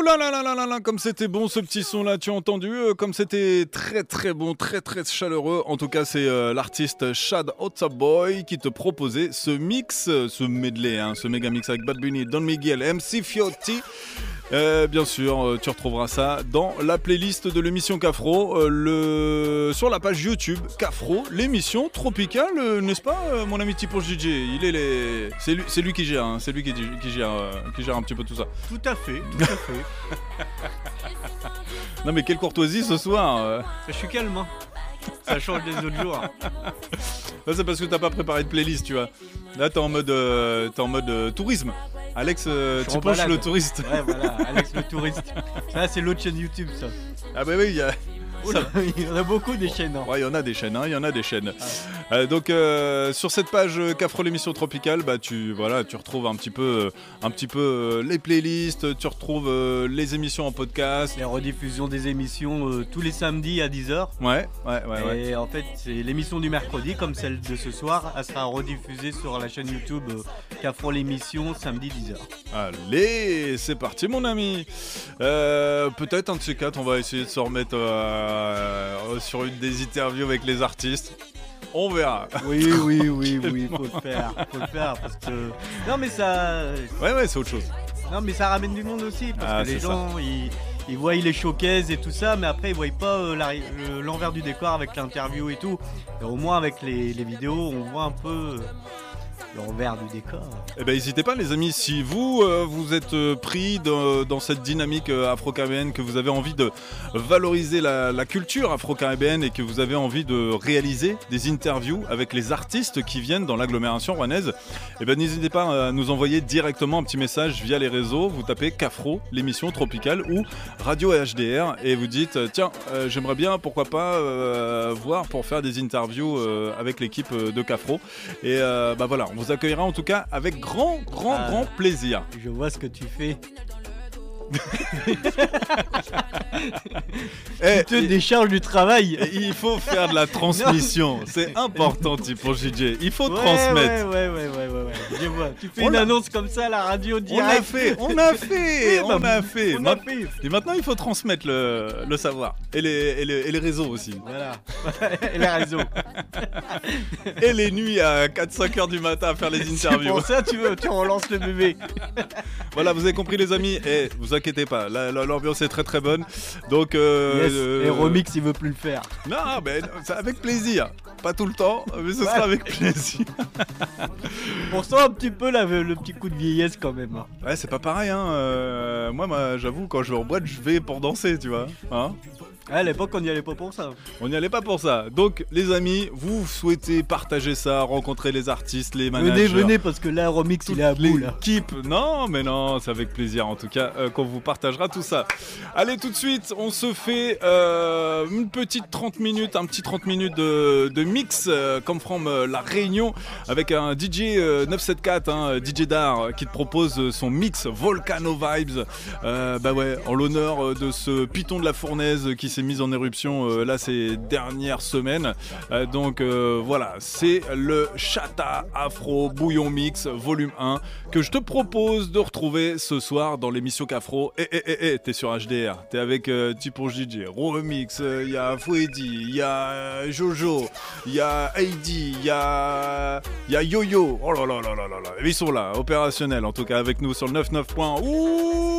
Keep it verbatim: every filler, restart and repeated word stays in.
là là là là là là, comme c'était bon ce petit son là, tu as entendu, euh, comme c'était très très bon, très très chaleureux. En tout cas, c'est euh, l'artiste Shad Otaboy qui te proposait ce mix, euh, ce medley, hein, ce méga mix avec Bad Bunny, Don Miguel, M C Fiotti. Euh, bien sûr, euh, tu retrouveras ça dans la playlist de l'émission Cafro, euh, le... sur la page YouTube Cafro, l'émission tropicale, euh, n'est-ce pas, euh, mon ami Tipo D J? Il est les... c'est, lui, c'est lui qui gère, hein, c'est lui qui, qui, gère, euh, qui gère un petit peu tout ça. Tout à fait, tout à fait. Non mais quelle courtoisie ce soir. euh. Je suis calme, hein. Ça change des autres jours. Là, c'est parce que t'as pas préparé de playlist, tu vois. Là, t'es en mode, euh, t'es en mode euh, tourisme. Alex, euh, tu penches le touriste. Ouais, voilà, Alex le touriste. Ça, c'est l'autre chaîne YouTube, ça. Ah bah oui, il y a... Ça... il y en a beaucoup des chaînes. Hein. Ouais, il y en a des chaînes, hein, il y en a des chaînes. Ah. Euh, donc euh, sur cette page Cafro l'émission tropicale, bah tu voilà, tu retrouves un petit peu, un petit peu euh, les playlists, tu retrouves euh, les émissions en podcast, les rediffusions des émissions euh, tous les samedis à dix heures. Ouais, ouais, ouais. Et ouais. En fait, c'est l'émission du mercredi, comme celle de ce soir, elle sera rediffusée sur la chaîne YouTube euh, Cafro l'émission samedi dix heures. Allez, c'est parti mon ami. Euh, peut-être un de ces quatre, on va essayer de se remettre. Euh, Euh, sur une des interviews avec les artistes. On verra. Oui, oui, oui, oui, faut le faire, faut le faire parce que non mais ça. Ouais, ouais, c'est autre chose. Non mais ça ramène du monde aussi parce ah, que les gens ça. ils, ils voient les showcases et tout ça, mais après ils voient pas euh, la, le, l'envers du décor avec l'interview et tout. Et au moins avec les, les vidéos, on voit un peu. Euh, l'envers du décor. Eh ben n'hésitez pas les amis, si vous euh, vous êtes euh, pris de, dans cette dynamique euh, afro-caribéenne, que vous avez envie de valoriser la, la culture afro-caribéenne et que vous avez envie de réaliser des interviews avec les artistes qui viennent dans l'agglomération rouennaise, eh ben n'hésitez pas à nous envoyer directement un petit message via les réseaux. Vous tapez Cafro, l'émission tropicale ou Radio H D R et vous dites tiens euh, j'aimerais bien pourquoi pas euh, voir pour faire des interviews euh, avec l'équipe de Cafro et euh, bah voilà, on vous accueillera en tout cas avec grand, grand, ah, grand plaisir. Je vois ce que tu fais. Eh, tu te il... décharges du travail. Il faut faire de la transmission. C'est important, Tipo D J. Il faut ouais, transmettre. Ouais, ouais, ouais, ouais, ouais, ouais. Je vois. Tu fais on une annonce comme ça à la radio direct. On a fait, on a fait, oui, on, bah, a fait. on a fait. Et maintenant, il faut transmettre le, le savoir. Et les, et, les, et les réseaux aussi. Voilà. Et les réseaux. Et les nuits à quatre cinq heures du matin à faire les interviews. C'est pour ça tu veux, tu relances le bébé. Voilà, vous avez compris les amis. Et vous inquiétez pas, la, la, l'ambiance est très très bonne. Donc, euh, yes. euh, et Remix, il veut plus le faire. Non, mais c'est avec plaisir. Pas tout le temps, mais ce ouais. sera avec plaisir. On sent un petit peu la, le petit coup de vieillesse quand même. Hein. Ouais, c'est pas pareil. Hein. Euh, moi, moi, j'avoue, quand je vais en boîte, je vais pour danser, tu vois. Hein. À l'époque, on n'y allait pas pour ça. On n'y allait pas pour ça. Donc, les amis, vous souhaitez partager ça, rencontrer les artistes, les managers. Venez, venez, parce que là, Remix, il est à bout, là. L'équipe, non, mais non, c'est avec plaisir, en tout cas, euh, qu'on vous partagera tout ça. Allez, tout de suite, on se fait euh, une petite trente minutes, un petit trente minutes de, de mix, euh, comme from euh, La Réunion, avec un D J euh, neuf cent soixante-quatorze, hein, D J Dar, qui te propose son mix Volcano Vibes. Euh, bah ouais, en l'honneur de ce Python de la Fournaise qui s'est mise en éruption euh, là ces dernières semaines. Euh, donc euh, voilà, c'est le Chata Afro Bouillon Mix volume un que je te propose de retrouver ce soir dans l'émission Cafro. Eh eh eh eh, t'es sur H D R, t'es avec euh, Tipo D J, Remix, il euh, y a Fouedi, il y a euh, Jojo, il y a Heidi, il y a il y a Yo-Yo. Oh là là là là là là. Ils sont là, opérationnels en tout cas avec nous sur le quatre-vingt-neuf point un. Ouh